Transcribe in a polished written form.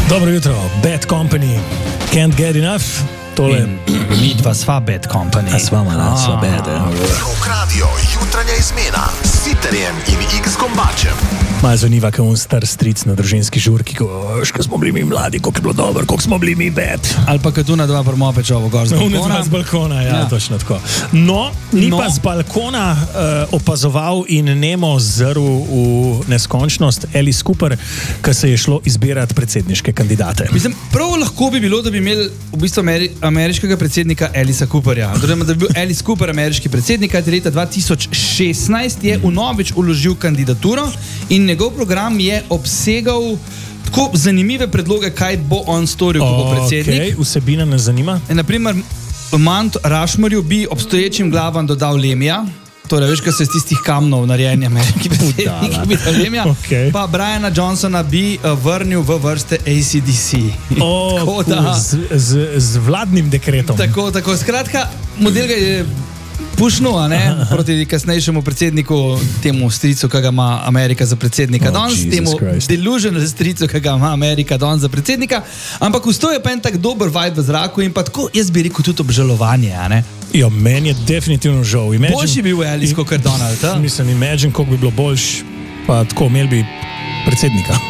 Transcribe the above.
Dobro jutro, Bad Company, Can't Get Enough. Tole. Mi dva sva Bad Company. Sva malo, sva bad. Rok radio, jutranja izmena s Siterjem in X-Kombačem. Malo zaniva, kaj on star stric na družinski žurki, ko smo bili mi mladi, koliko je bilo dobro, koliko smo bili mi bad. Ali pa kad tu na dva promopečovo gor z balkona. Z balkona, ja, točno tako. No, ni pa z balkona opazoval in nemo zrl v neskončnost Alice Cooper, ki se je šlo izbirati predsedniške kandidate. Mislim, prav lahko bi bilo, da bi imeli v bistvu ameriškega predsednika Alicea Cooperja. Da bi bil Alice Cooper ameriški predsednik, kajti leta 2016 je vnovič vložil kandidaturo in njegov program je obsegal tako zanimive predloge, kaj bo on storil, ko bo predsednik. Okay, vsebina nas zanima. Naprimer, Mount Rushmorju bi obstoječim glavam dodal Lemija, torej veš, kaj se iz tistih kamnov narejeni ameriški predsednik bi dal Lemija, Okay. pa Briana Johnsona bi vrnil v vrste AC/DC. Z vladnim dekretom. Tako, skratka, model ga je pušnil, proti kasnejšemu predsedniku, temu stricu, ki ga ima Amerika za predsednika danes, temu delusional stricu, ki ga ima Amerika danes za predsednika, ampak vsto je pa en tak dober vibe v zraku in pa tako, jaz bi rekel, tudi obžalovanje, Ja, meni je definitivno žal. Boljši bi bil Alice kot Donald, Mislim, imagine, koliko bi bilo boljš, pa tako imeli bi predsednika.